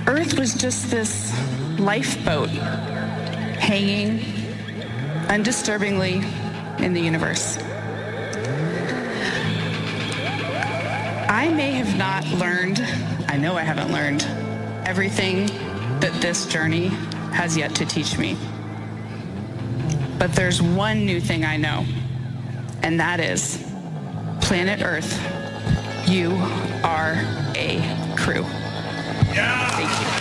Earth was just this lifeboat hanging undisturbingly in the universe. I may have not learned, I know I haven't learned, everything that this journey has yet to teach me. But there's one new thing I know, and that is, planet Earth, you are a crew. Yeah. Thank you.